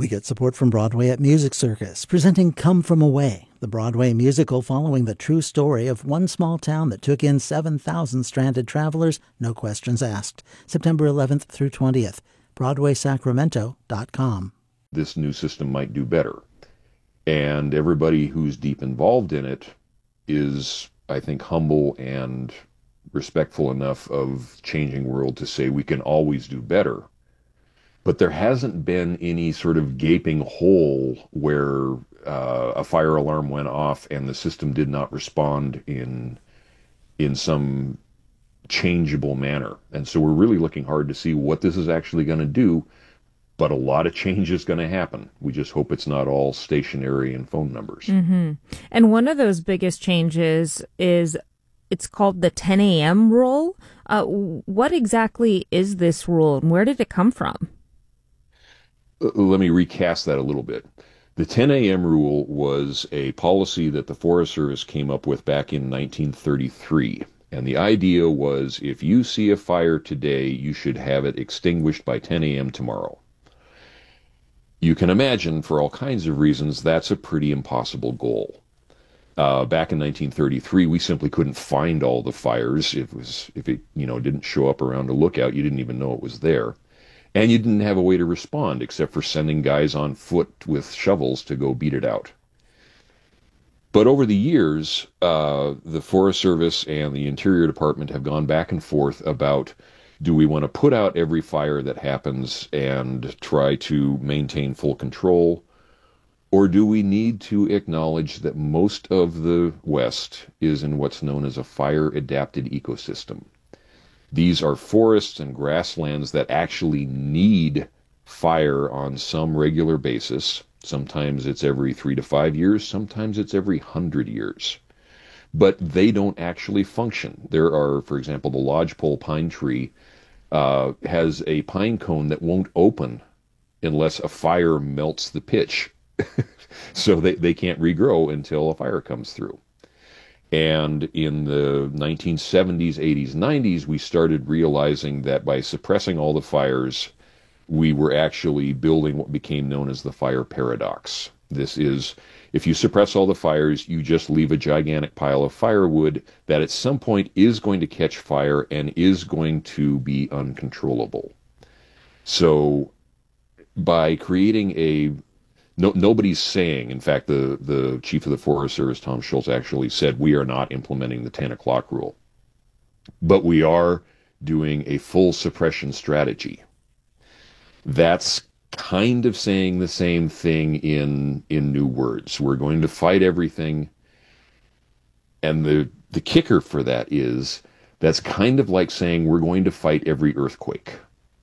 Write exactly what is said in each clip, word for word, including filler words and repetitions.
We get support from Broadway at Music Circus, presenting Come From Away, the Broadway musical following the true story of one small town that took in seven thousand stranded travelers, no questions asked. September eleventh through twentieth. Broadway Sacramento dot com. This new system might do better. And everybody who's deep involved in it is, I think, humble and respectful enough of changing world to say we can always do better. But there hasn't been any sort of gaping hole where uh, a fire alarm went off and the system did not respond in in some changeable manner. And so we're really looking hard to see what this is actually going to do. But a lot of change is going to happen. We just hope it's not all stationary and phone numbers. Mm-hmm. And one of those biggest changes is it's called the ten a.m. rule. Uh, what exactly is this rule and where did it come from? Let me recast that a little bit. The ten a.m. rule was a policy that the Forest Service came up with back in nineteen thirty-three. And the idea was if you see a fire today, you should have it extinguished by ten a.m. tomorrow. You can imagine, for all kinds of reasons, that's a pretty impossible goal. Uh, back in nineteen thirty-three, we simply couldn't find all the fires. It was, if it you know didn't show up around a lookout, you didn't even know it was there. And you didn't have a way to respond except for sending guys on foot with shovels to go beat it out. But over the years, uh, the Forest Service and the Interior Department have gone back and forth about, do we want to put out every fire that happens and try to maintain full control? Or do we need to acknowledge that most of the West is in what's known as a fire-adapted ecosystem? These are forests and grasslands that actually need fire on some regular basis. Sometimes it's every three to five years, sometimes it's every hundred years. But they don't actually function. There are, for example, the lodgepole pine tree uh, has a pine cone that won't open unless a fire melts the pitch. So they, they can't regrow until a fire comes through. And in the nineteen seventies, eighties, nineties, we started realizing that by suppressing all the fires, we were actually building what became known as the fire paradox. This is, if you suppress all the fires, you just leave a gigantic pile of firewood that at some point is going to catch fire and is going to be uncontrollable. So by creating a No, nobody's saying, in fact, the, the chief of the Forest Service, Tom Schultz, actually said, we are not implementing the ten o'clock rule. But we are doing a full suppression strategy. That's kind of saying the same thing in, in new words. We're going to fight everything. And the, the kicker for that is, that's kind of like saying we're going to fight every earthquake.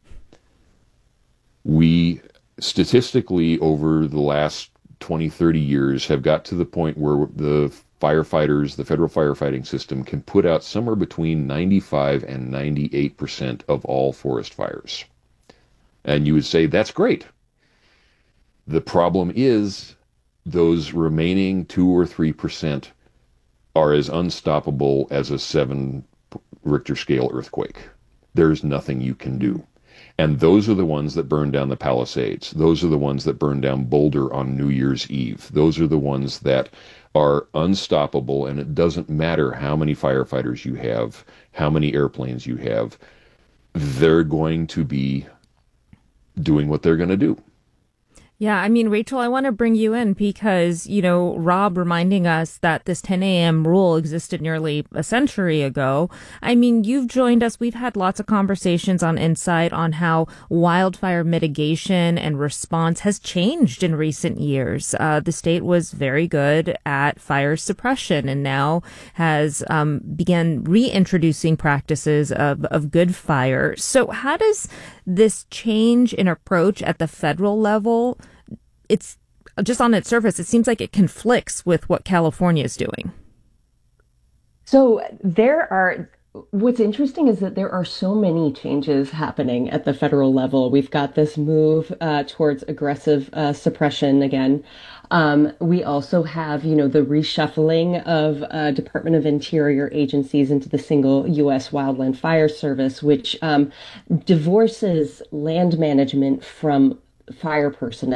We... Statistically, over the last twenty, thirty years, have got to the point where the firefighters, the federal firefighting system, can put out somewhere between ninety-five and ninety-eight percent of all forest fires. And you would say, that's great. The problem is, those remaining two or three percent are as unstoppable as a seven Richter scale earthquake. There's nothing you can do. And those are the ones that burn down the Palisades. Those are the ones that burn down Boulder on New Year's Eve. Those are the ones that are unstoppable, and it doesn't matter how many firefighters you have, how many airplanes you have. They're going to be doing what they're going to do. Yeah, I mean, Rachel, I want to bring you in because, you know, Rob reminding us that this ten a.m. rule existed nearly a century ago. I mean, you've joined us. We've had lots of conversations on Insight on how wildfire mitigation and response has changed in recent years. Uh, the state was very good at fire suppression and now has um, began reintroducing practices of, of good fire. So how does this change in approach at the federal level, it's just on its surface, it seems like it conflicts with what California is doing. So there are, what's interesting is that there are so many changes happening at the federal level. We've got this move uh, towards aggressive uh, suppression again. Um, we also have, you know, the reshuffling of uh, Department of Interior agencies into the single U S Wildland Fire Service, which um, divorces land management from fire personnel.